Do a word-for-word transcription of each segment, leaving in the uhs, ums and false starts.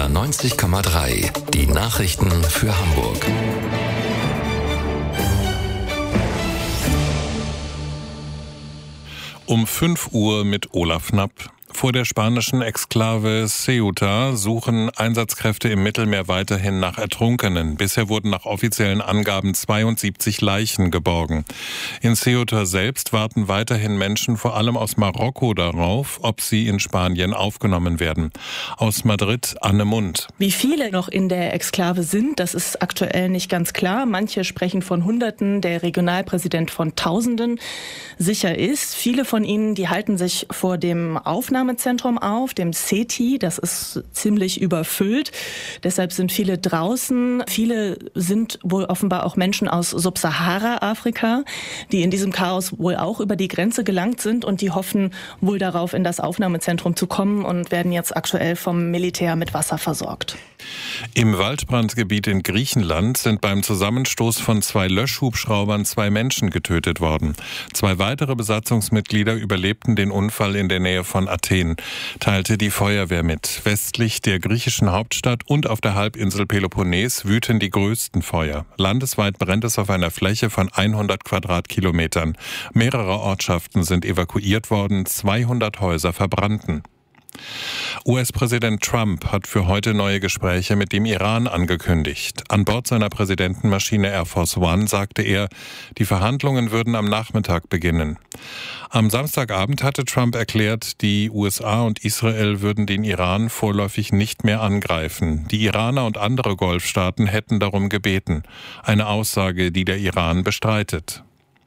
R neunzig Komma drei. Die Nachrichten für Hamburg. Um fünf Uhr mit Olaf Knapp. Vor der spanischen Exklave Ceuta suchen Einsatzkräfte im Mittelmeer weiterhin nach Ertrunkenen. Bisher wurden nach offiziellen Angaben zweiundsiebzig Leichen geborgen. In Ceuta selbst warten weiterhin Menschen, vor allem aus Marokko, darauf, ob sie in Spanien aufgenommen werden. Aus Madrid, Anne Mund. Wie viele noch in der Exklave sind, das ist aktuell nicht ganz klar. Manche sprechen von Hunderten, der Regionalpräsident von Tausenden. Sicher ist, viele von ihnen, die halten sich vor dem Aufnahmezentrum auf, dem C E T I. Das ist ziemlich überfüllt. Deshalb sind viele draußen. Viele sind wohl offenbar auch Menschen aus Subsahara-Afrika, die in diesem Chaos wohl auch über die Grenze gelangt sind und die hoffen wohl darauf, in das Aufnahmezentrum zu kommen und werden jetzt aktuell vom Militär mit Wasser versorgt. Im Waldbrandgebiet in Griechenland sind beim Zusammenstoß von zwei Löschhubschraubern zwei Menschen getötet worden. Zwei weitere Besatzungsmitglieder überlebten den Unfall in der Nähe von Athen, teilte die Feuerwehr mit. Westlich der griechischen Hauptstadt und auf der Halbinsel Peloponnes wüten die größten Feuer. Landesweit brennt es auf einer Fläche von hundert Quadratkilometern. Mehrere Ortschaften sind evakuiert worden, zweihundert Häuser verbrannten. U S-Präsident Trump hat für heute neue Gespräche mit dem Iran angekündigt. An Bord seiner Präsidentenmaschine Air Force One sagte er, die Verhandlungen würden am Nachmittag beginnen. Am Samstagabend hatte Trump erklärt, die U S A und Israel würden den Iran vorläufig nicht mehr angreifen. Die Iraner und andere Golfstaaten hätten darum gebeten. Eine Aussage, die der Iran bestreitet.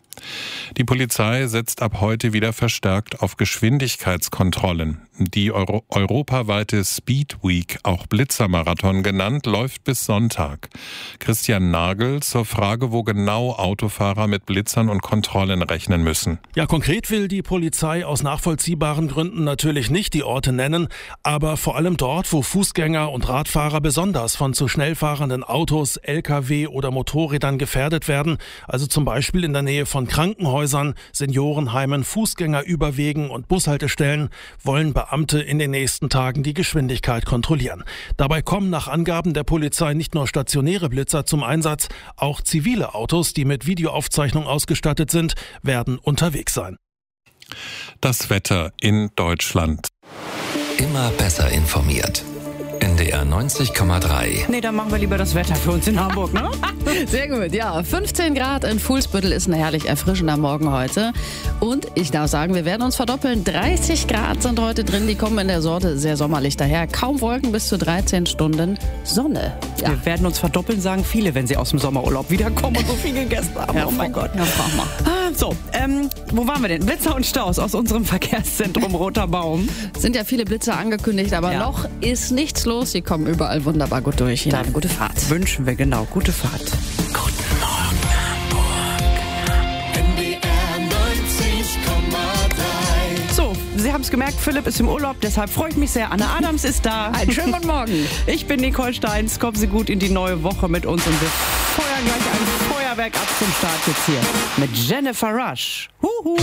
Die Polizei setzt ab heute wieder verstärkt auf Geschwindigkeitskontrollen. Die Euro- europaweite Speed Week, auch Blitzermarathon genannt, läuft bis Sonntag. Christian Nagel zur Frage, wo genau Autofahrer mit Blitzern und Kontrollen rechnen müssen. Ja, konkret will die Polizei aus nachvollziehbaren Gründen natürlich nicht die Orte nennen, aber vor allem dort, wo Fußgänger und Radfahrer besonders von zu schnell fahrenden Autos, L K W oder Motorrädern gefährdet werden, also zum Beispiel in der Nähe von Krankenhäusern, Seniorenheimen, Fußgängerüberwegen und Bushaltestellen, wollen Beamte in den nächsten Tagen die Geschwindigkeit kontrollieren. Dabei kommen nach Angaben der Polizei nicht nur stationäre Blitzer zum Einsatz, auch zivile Autos, die mit Videoaufzeichnung ausgestattet sind, werden unterwegs sein. Das Wetter in Deutschland. Immer besser informiert. N D R neunzig Komma drei. Nee, dann machen wir lieber das Wetter für uns in Hamburg, ne? Sehr gut, ja. fünfzehn Grad in Fuhlsbüttel ist ein herrlich erfrischender Morgen heute. Und ich darf sagen, wir werden uns verdoppeln. dreißig Grad sind heute drin, die kommen in der Sorte sehr sommerlich daher. Kaum Wolken, bis zu dreizehn Stunden Sonne. Ja. Wir werden uns verdoppeln, sagen viele, wenn sie aus dem Sommerurlaub wiederkommen und so viel gegessen haben. Ja, oh mein Gott. Ja, brauch mal. Ah, so, ähm, wo waren wir denn? Blitzer und Staus aus unserem Verkehrszentrum Roter Baum. Sind ja viele Blitzer angekündigt, aber Ja. noch ist nichts los. Sie kommen überall wunderbar gut durch. Ihnen eine gute Fahrt. Wünschen wir, genau, gute Fahrt. Guten Morgen, Hamburg. N D R neunzig Komma drei. So, Sie haben es gemerkt, Philipp ist im Urlaub, deshalb freue ich mich sehr. Anne Adams ist da. Einen schönen guten Morgen. Ich bin Nicole Steins. Kommen Sie gut in die neue Woche mit uns und wir feuern gleich ein Feuerwerk ab zum Start jetzt hier mit Jennifer Rush. Huhu.